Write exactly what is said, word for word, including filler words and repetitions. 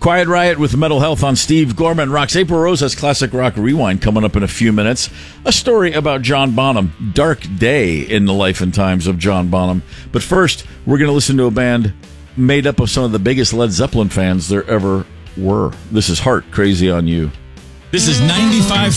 Quiet Riot with Metal Health on Steve Gorman Rocks. April Rose has Classic Rock Rewind coming up in a few minutes. A story about John Bonham. Dark day in the life and times of John Bonham. But first, we're going to listen to a band made up of some of the biggest Led Zeppelin fans there ever were. This is Heart, Crazy on You. This is ninety-five